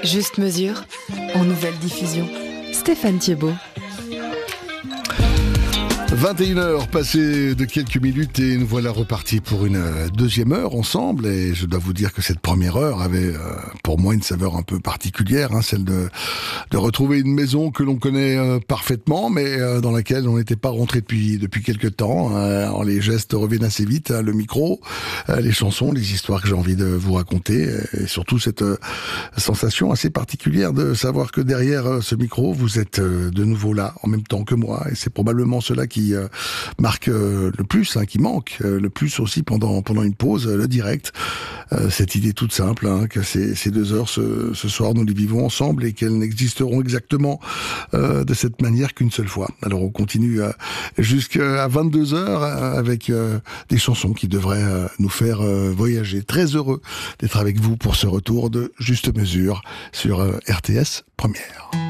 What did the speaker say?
Juste mesure, en nouvelle diffusion. Stéphane Thiebaud. 21h passées de quelques minutes et nous voilà repartis pour une deuxième heure ensemble, et je dois vous dire que cette première heure avait pour moi une saveur un peu particulière, celle de retrouver une maison que l'on connaît parfaitement, mais dans laquelle on n'était pas rentré depuis quelque temps. Alors les gestes reviennent assez vite, le micro, les chansons, les histoires que j'ai envie de vous raconter, et surtout cette sensation assez particulière de savoir que derrière ce micro, vous êtes de nouveau là, en même temps que moi, et c'est probablement cela qui marque le plus, qui manque le plus aussi pendant une pause, le direct. Cette idée toute simple, que ces 2 heures ce soir nous les vivons ensemble et qu'elles n'existeront exactement de cette manière qu'une seule fois. Alors on continue jusqu'à 22h avec des chansons qui devraient nous faire voyager. Très heureux d'être avec vous pour ce retour de Juste Mesure sur RTS Première.